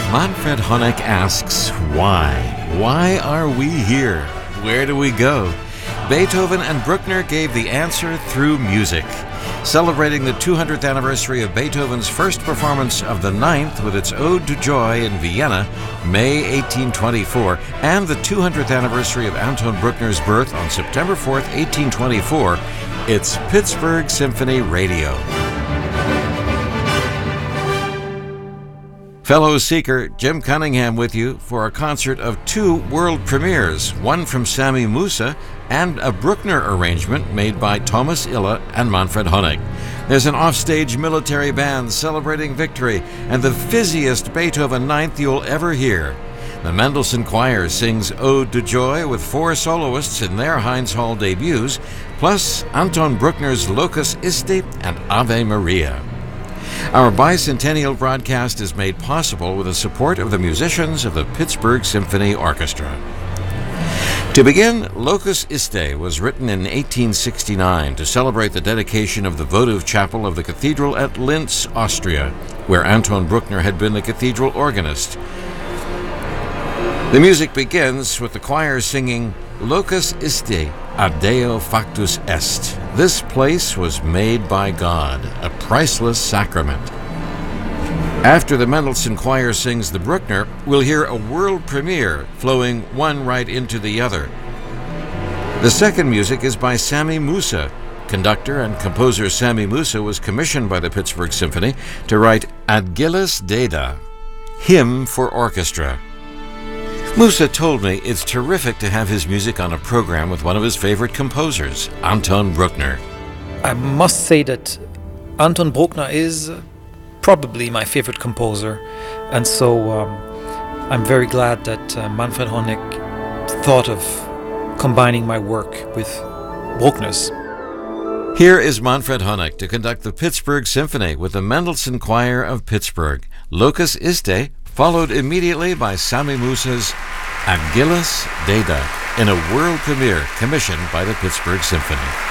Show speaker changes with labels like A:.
A: Manfred Honeck asks, why? Why are we here? Where do we go? Beethoven and Bruckner gave the answer through music. Celebrating the 200th anniversary of Beethoven's first performance of the Ninth with its Ode to Joy in Vienna, May 1824, and the 200th anniversary of Anton Bruckner's birth on September 4th, 1824, it's Pittsburgh Symphony Radio. Fellow Seeker, Jim Cunningham with you for a concert of two world premieres, one from Sami Musa and a Bruckner arrangement made by Thomas Ille and Manfred Honeck. There's an offstage military band celebrating victory and the fizziest Beethoven Ninth you'll ever hear. The Mendelssohn Choir sings Ode to Joy with four soloists in their Heinz Hall debuts, plus Anton Bruckner's Locus Iste and Ave Maria. Our bicentennial broadcast is made possible with the support of the musicians of the Pittsburgh Symphony Orchestra. To begin, Locus Iste was written in 1869 to celebrate the dedication of the votive chapel of the cathedral at Linz, Austria, where Anton Bruckner had been the cathedral organist. The music begins with the choir singing Locus Iste ad Deo factus est. This place was made by God, a priceless sacrament. After the Mendelssohn Choir sings the Bruckner, we'll hear a world premiere flowing one right into the other. The second music is by Sami Musa. Conductor and composer Sami Musa was commissioned by the Pittsburgh Symphony to write Ad Gillis Deda, Hymn for Orchestra. Musa told me it's terrific to have his music on a program with one of his favorite composers, Anton Bruckner.
B: I must say that Anton Bruckner is probably my favorite composer, and so I'm very glad that Manfred Honeck thought of combining my work with Bruckner's.
A: Here is Manfred Honeck to conduct the Pittsburgh Symphony with the Mendelssohn Choir of Pittsburgh. Locus Iste, followed immediately by Sami Musa's Ad Gillis Deda in a world premiere commissioned by the Pittsburgh Symphony.